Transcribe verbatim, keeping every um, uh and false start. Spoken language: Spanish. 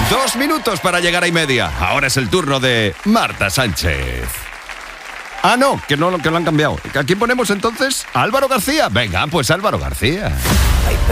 Dos minutos para llegar a y media. Ahora es el turno de Marta Sánchez. Ah, no, que no que lo han cambiado. ¿A quién ponemos entonces? ¿A Álvaro García? Venga, pues Álvaro García.